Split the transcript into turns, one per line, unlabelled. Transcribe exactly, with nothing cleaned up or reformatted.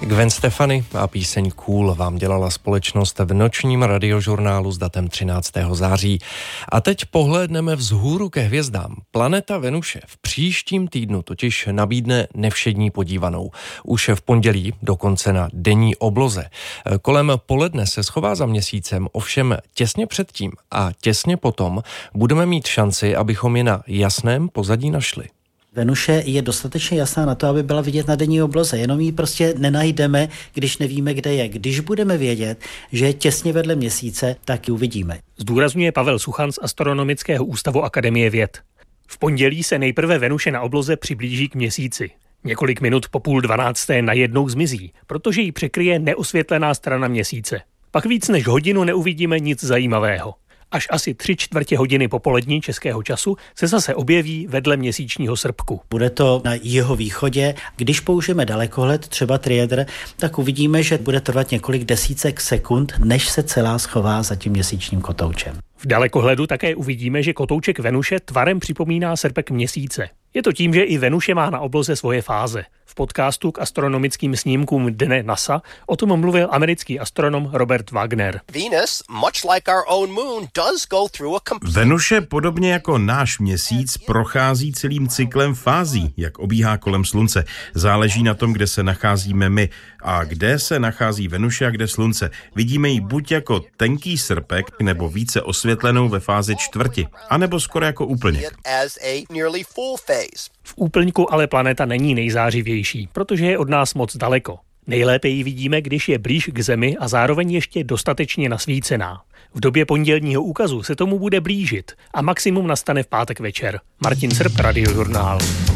Gwen Stefani a píseň Cool vám dělala společnost v nočním radiožurnálu s datem třináctého září. A teď pohlédneme vzhůru ke hvězdám. Planeta Venuše v příštím týdnu totiž nabídne nevšední podívanou. Už v pondělí dokonce na denní obloze. Kolem poledne se schová za měsícem, ovšem těsně předtím a těsně potom budeme mít šanci, abychom ji na jasném pozadí našli.
Venuše je dostatečně jasná na to, aby byla vidět na denní obloze, jenom ji prostě nenajdeme, když nevíme, kde je. Když budeme vědět, že je těsně vedle měsíce, tak ji uvidíme.
Zdůrazňuje Pavel Suchan z Astronomického ústavu Akademie věd. V pondělí se nejprve Venuše na obloze přiblíží k měsíci. Několik minut po půl dvanácté najednou zmizí, protože ji překryje neosvětlená strana měsíce. Pak víc než hodinu neuvidíme nic zajímavého. Až asi tři čtvrtě hodiny popolední českého času se zase objeví vedle měsíčního srpku.
Bude to na jeho východě. Když použijeme dalekohled, třeba triedr, tak uvidíme, že bude trvat několik desítek sekund, než se celá schová za tím měsíčním kotoučem.
V dalekohledu také uvidíme, že kotouček Venuše tvarem připomíná srpek měsíce. Je to tím, že i Venuše má na obloze svoje fáze. V podcastu k astronomickým snímkům Dne NASA o tom mluvil americký astronom Robert Wagner.
Venuše, podobně jako náš měsíc, prochází celým cyklem fází, jak obíhá kolem slunce. Záleží na tom, kde se nacházíme my a kde se nachází Venuše a kde slunce. Vidíme ji buď jako tenký srpek, nebo více osvětlenou ve fázi čtvrti, anebo skoro jako úplněk.
V úplňku ale planeta není nejzářivější, protože je od nás moc daleko. Nejlépe ji vidíme, když je blíž k Zemi a zároveň ještě dostatečně nasvícená. V době pondělního úkazu se tomu bude blížit a maximum nastane v pátek večer. Martin Srb, Radiožurnál.